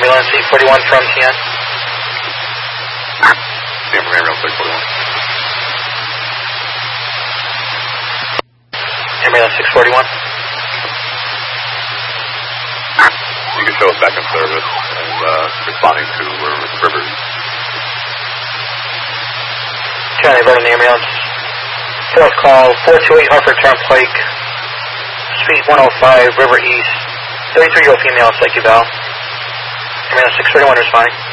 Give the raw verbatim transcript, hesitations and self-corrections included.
ambulance eight forty-one from T N. Yeah, from ambulance eight forty-one. Ambulance six forty-one. You can show us back in service and uh, responding to River East. County Vernon ambulance. Fourth call, four two eight Hartford Turnpike, Suite one oh five, River East. thirty-three-year-old female, psych eval. Ambulance six thirty-one, responding.